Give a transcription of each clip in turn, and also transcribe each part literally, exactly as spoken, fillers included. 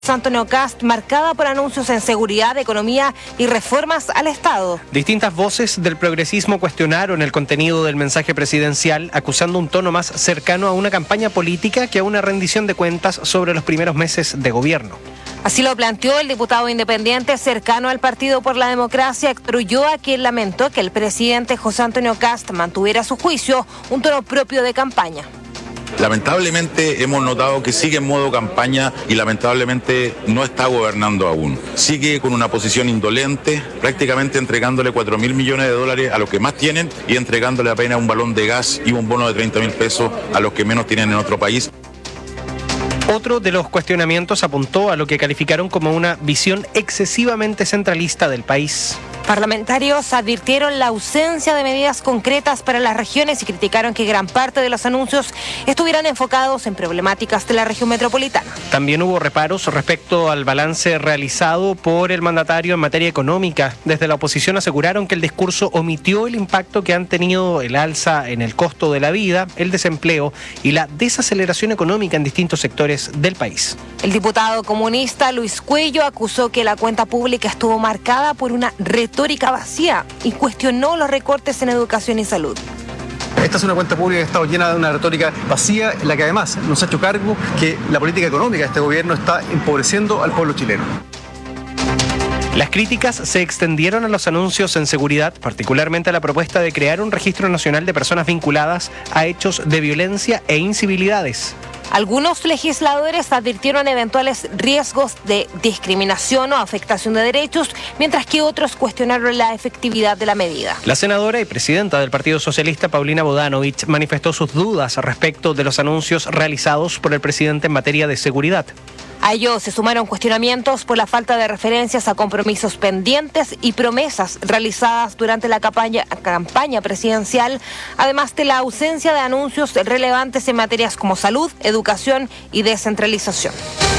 Antonio Kast, marcada por anuncios en seguridad, economía y reformas al Estado. Distintas voces del progresismo cuestionaron el contenido del mensaje presidencial, acusando un tono más cercano a una campaña política que a una rendición de cuentas sobre los primeros meses de gobierno. Así lo planteó el diputado independiente cercano al Partido por la Democracia, Héctor Ulloa, quien lamentó que el presidente José Antonio Kast mantuviera a su juicio un tono propio de campaña. Lamentablemente hemos notado que sigue en modo campaña y lamentablemente no está gobernando aún. Sigue con una posición indolente, prácticamente entregándole cuatro mil millones de dólares a los que más tienen y entregándole apenas un balón de gas y un bono de treinta mil pesos a los que menos tienen en otro país. Otro de los cuestionamientos apuntó a lo que calificaron como una visión excesivamente centralista del país. Parlamentarios advirtieron la ausencia de medidas concretas para las regiones y criticaron que gran parte de los anuncios estuvieran enfocados en problemáticas de la región metropolitana. También hubo reparos respecto al balance realizado por el mandatario en materia económica. Desde la oposición aseguraron que el discurso omitió el impacto que han tenido el alza en el costo de la vida, el desempleo y la desaceleración económica en distintos sectores del país. El diputado comunista Luis Cuello acusó que la cuenta pública estuvo marcada por una retórica vacía y cuestionó los recortes en educación y salud. Esta es una cuenta pública que ha estado llena de una retórica vacía, en la que además nos ha hecho cargo que la política económica de este gobierno está empobreciendo al pueblo chileno. Las críticas se extendieron a los anuncios en seguridad, particularmente a la propuesta de crear un registro nacional de personas vinculadas a hechos de violencia e incivilidades. Algunos legisladores advirtieron eventuales riesgos de discriminación o afectación de derechos, mientras que otros cuestionaron la efectividad de la medida. La senadora y presidenta del Partido Socialista, Paulina Bodanovich, manifestó sus dudas respecto de los anuncios realizados por el presidente en materia de seguridad. A ello se sumaron cuestionamientos por la falta de referencias a compromisos pendientes y promesas realizadas durante la campaña, campaña presidencial, además de la ausencia de anuncios relevantes en materias como salud, educación y descentralización.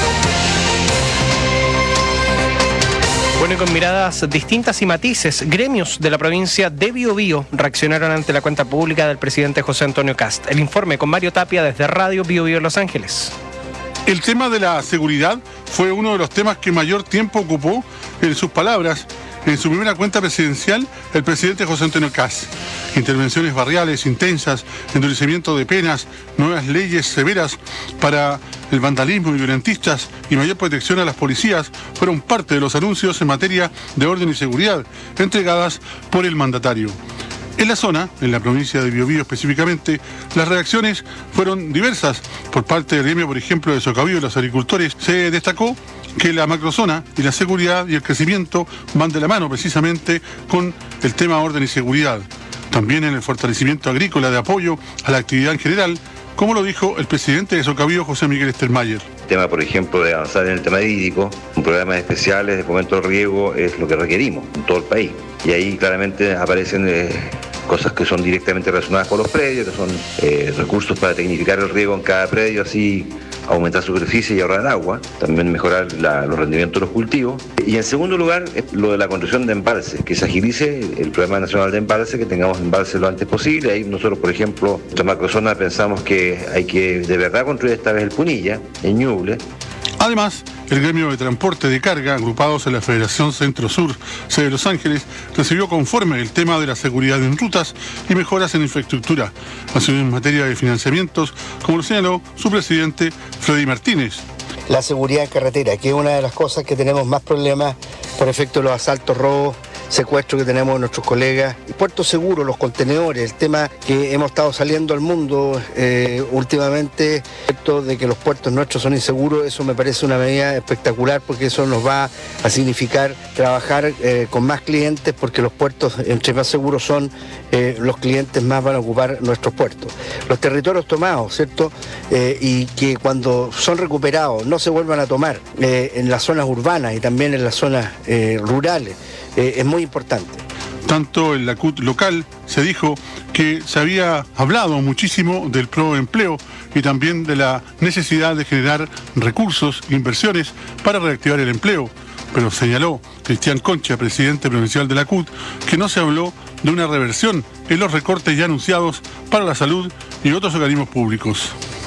Bueno, y con miradas distintas y matices, gremios de la provincia de Biobío reaccionaron ante la cuenta pública del presidente José Antonio Kast. El informe con Mario Tapia desde Radio Biobío Los Ángeles. El tema de la seguridad fue uno de los temas que mayor tiempo ocupó, en sus palabras, en su primera cuenta presidencial, el presidente José Antonio Kast. Intervenciones barriales intensas, endurecimiento de penas, nuevas leyes severas para el vandalismo y violentistas y mayor protección a las policías fueron parte de los anuncios en materia de orden y seguridad entregadas por el mandatario. En la zona, en la provincia de Biobío específicamente, las reacciones fueron diversas. Por parte del gremio, por ejemplo, de Socavío y los agricultores, se destacó que la macrozona y la seguridad y el crecimiento van de la mano precisamente con el tema orden y seguridad. También en el fortalecimiento agrícola de apoyo a la actividad en general, como lo dijo el presidente de Socavío, José Miguel Estermayer. El tema, por ejemplo, de avanzar en el tema hídrico, un programa especiales de fomento del riego es lo que requerimos en todo el país. Y ahí claramente aparecen eh, cosas que son directamente relacionadas con los predios, que son eh, recursos para tecnificar el riego en cada predio, así aumentar superficie y ahorrar agua, también mejorar la, los rendimientos de los cultivos. Y en segundo lugar, lo de la construcción de embalses, que se agilice el Programa Nacional de Embalses, que tengamos embalses lo antes posible. Ahí nosotros, por ejemplo, en esta macrozona pensamos que hay que de verdad construir esta vez el Punilla, en Ñuble. Además, el gremio de transporte de carga, agrupados en la Federación Centro-Sur, sede de Los Ángeles, recibió conforme el tema de la seguridad en rutas y mejoras en infraestructura, así en materia de financiamientos, como lo señaló su presidente, Freddy Martínez. La seguridad en carretera, que es una de las cosas que tenemos más problemas por efecto de los asaltos, robos, secuestros que tenemos de nuestros colegas. Y puertos seguros, los contenedores, el tema que hemos estado saliendo al mundo eh, últimamente, esto de que los puertos nuestros son inseguros, eso me parece una medida espectacular porque eso nos va a significar trabajar eh, con más clientes, porque los puertos, entre más seguros son, eh, los clientes más van a ocupar nuestros puertos. Los territorios tomados, ¿cierto? Eh, y que cuando son recuperados no se vuelvan a tomar eh, en las zonas urbanas y también en las zonas eh, rurales. Eh, es muy importante. Tanto en la C U T local se dijo que se había hablado muchísimo del proempleo y también de la necesidad de generar recursos e inversiones para reactivar el empleo, pero señaló Cristian Concha, presidente provincial de la C U T, que no se habló de una reversión en los recortes ya anunciados para la salud y otros organismos públicos.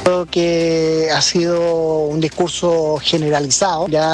Creo que ha sido un discurso generalizado, ya